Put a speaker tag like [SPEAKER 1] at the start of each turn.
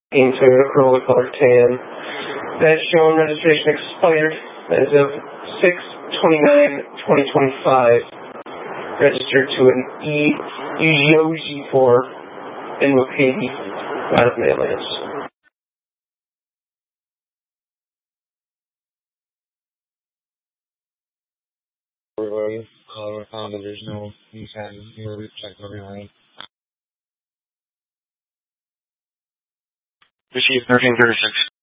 [SPEAKER 1] into Corolla color tan. That shown registration expired as of 6/29/2025. Registered to an Yoji 4 in Wapiti, out of Mainlands.
[SPEAKER 2] We found that there's no Nissan. We checked everything.
[SPEAKER 3] Receive 1336.